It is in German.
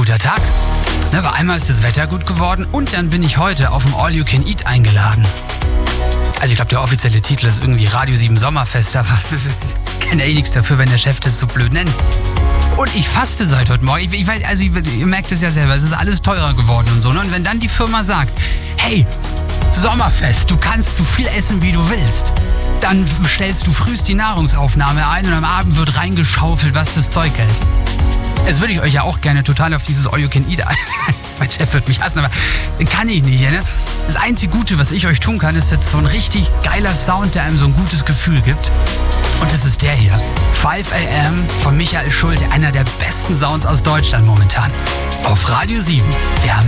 guter Tag. Ne, weil einmal ist das Wetter gut geworden und dann bin ich heute auf dem All You Can Eat eingeladen. Also ich glaube, der offizielle Titel ist irgendwie Radio 7 Sommerfest, aber ich kann ja eh nichts dafür, wenn der Chef das so blöd nennt. Und ich faste seit heute Morgen. Ich weiß, also ihr merkt es ja selber, es ist alles teurer geworden und so. Ne? Und wenn dann die Firma sagt, hey, Sommerfest, du kannst so viel essen, wie du willst, dann stellst du frühst die Nahrungsaufnahme ein und am Abend wird reingeschaufelt, was das Zeug hält. Jetzt würde ich euch ja auch gerne total auf dieses All You Can Eat mein Chef wird mich hassen, aber kann ich nicht. Ne? Das einzige Gute, was ich euch tun kann, ist jetzt so ein richtig geiler Sound, der einem so ein gutes Gefühl gibt. Und das ist der hier. 5 AM von Michael Schulte, einer der besten Sounds aus Deutschland momentan. Auf Radio 7. Wir haben